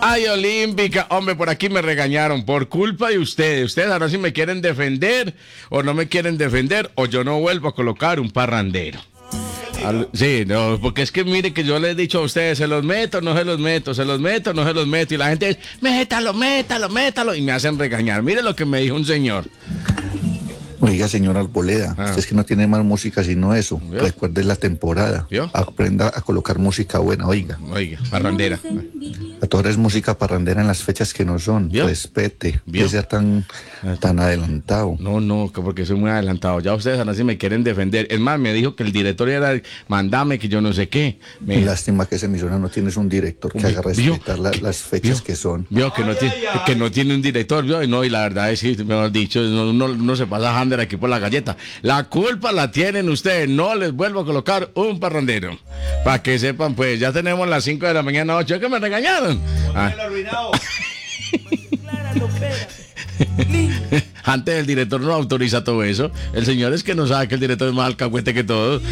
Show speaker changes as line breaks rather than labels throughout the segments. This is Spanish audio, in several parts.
Ay, Olímpica, hombre, por aquí me regañaron por culpa de ustedes. Ustedes ahora sí me quieren defender o no me quieren defender o yo no vuelvo a colocar un parrandero. Sí, no, porque es que mire que yo les he dicho a ustedes, se los meto, no se los meto, se los meto, no se los meto. Y la gente dice, métalo, métalo, métalo. Y me hacen regañar. Mire lo que me dijo un señor.
Oiga, señor Arboleda, usted es que no tiene más música sino eso.
¿Vio?
Recuerde la temporada.
¿Vio?
Aprenda a colocar música buena, oiga.
Oiga, parrandera.
A todas es música parrandera en las fechas que no son.
¿Vio?
Respete.
¿Vio?
Que sea tan adelantado.
No, porque soy muy adelantado. Ya ustedes ahora sí me quieren defender. Es más, me dijo que el director era, mandame que yo no sé qué.
Lástima que esa emisora no tienes un director que haga respetar las fechas que son.
Vio que no tiene un director, vio, no, y la verdad es que, mejor dicho, uno se pasa Hander aquí por la galleta. La culpa la tienen ustedes, no les vuelvo a colocar un parrandero. Para que sepan, pues, ya tenemos las 5 de la mañana, 8, es que me regañaron. Antes el director no autoriza todo eso. El señor es que no sabe que el director es más alcahuete que todos.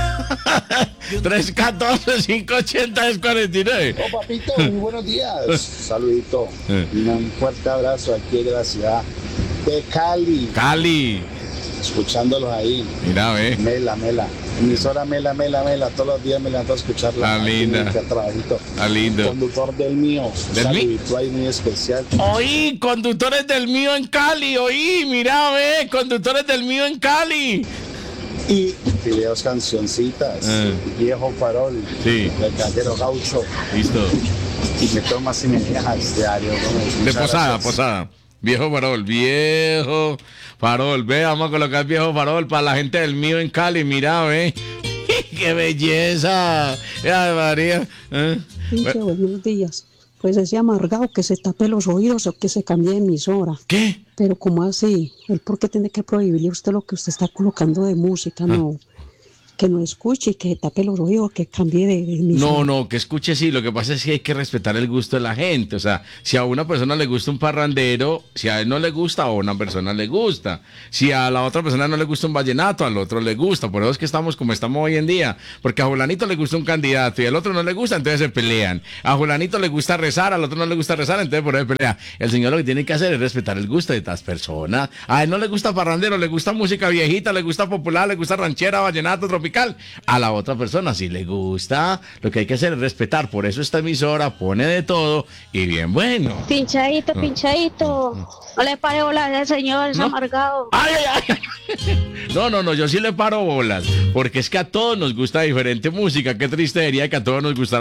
314-580-49.
Oh, papito, muy buenos días. Saludito. Un fuerte abrazo aquí de la ciudad de Cali.
Cali.
Escuchándolos ahí.
Mira, ve.
Mela. Emisora Mela. Todos los días me levanto a escucharla.
Ah, linda.
Trabajito.
Ah, lindo.
Conductor del mío.
¿Del mío?
Saludito ahí muy especial.
Oí, conductores del mío en Cali. Oí, mira, ve. Conductores del mío en Cali.
Y videos, cancioncitas. Viejo farol.
Sí.
Del Caldero Gaucho.
Listo.
Y me tomas y me dejas diario.
De posada. Viejo farol, ve, vamos a colocar viejo farol para la gente del mío en Cali, mira, ve. ¡Qué belleza! ¡Ay, María!
Pinche, buenos días. Pues ese amargado que se tape los oídos o que se cambie de emisora.
¿Qué?
Pero ¿cómo así? ¿El por qué tiene que prohibirle a usted lo que usted está colocando de música? No. Que no escuche y que tape los oídos, que cambie de emisora.
No, que escuche, sí, lo que pasa es que hay que respetar el gusto de la gente, o sea, si a una persona le gusta un parrandero, si a él no le gusta, a una persona le gusta, si a la otra persona no le gusta un vallenato, al otro le gusta, por eso es que estamos como estamos hoy en día, porque a Julanito le gusta un candidato y al otro no le gusta, entonces se pelean, a Julanito le gusta rezar, al otro no le gusta rezar, entonces por eso pelea. El señor lo que tiene que hacer es respetar el gusto de estas personas, a él no le gusta parrandero, le gusta música viejita, le gusta popular, le gusta ranchera, vallenato, tropical. A la otra persona si le gusta, lo que hay que hacer es respetar. Por eso esta emisora pone de todo y bien bueno.
Pinchadito. No le pare bolas al señor, es amargado.
Ay. No, yo sí le paro bolas, porque es que a todos nos gusta diferente música. Qué triste sería que a todos nos gustara